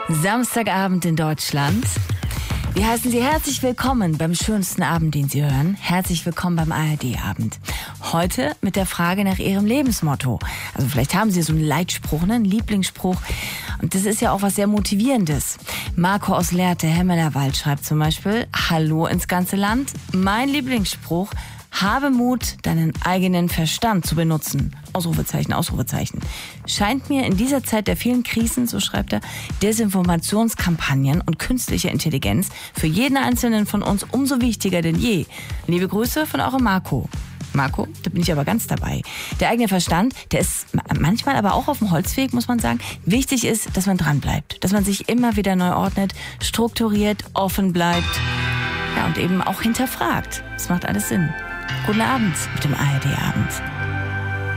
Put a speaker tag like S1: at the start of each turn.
S1: Samstagabend in Deutschland. Wir heißen Sie herzlich willkommen beim schönsten Abend, den Sie hören. Herzlich willkommen beim ARD-Abend. Heute mit der Frage nach Ihrem Lebensmotto. Also vielleicht haben Sie so einen Leitspruch, einen Lieblingsspruch. Und das ist ja auch was sehr Motivierendes. Marco aus Lehrte, Hemmelerwald, schreibt zum Beispiel: Hallo ins ganze Land. Mein Lieblingsspruch: Habe Mut, deinen eigenen Verstand zu benutzen. Ausrufezeichen, Ausrufezeichen. Scheint mir in dieser Zeit der vielen Krisen, so schreibt er, Desinformationskampagnen und künstliche Intelligenz für jeden Einzelnen von uns umso wichtiger denn je. Liebe Grüße von eurem Marco. Marco, da bin ich aber ganz dabei. Der eigene Verstand, der ist manchmal aber auch auf dem Holzweg, muss man sagen. Wichtig ist, dass man dran bleibt, dass man sich immer wieder neu ordnet, strukturiert, offen bleibt, ja, und eben auch hinterfragt. Das macht alles Sinn. Guten Abend mit dem ARD-Abend.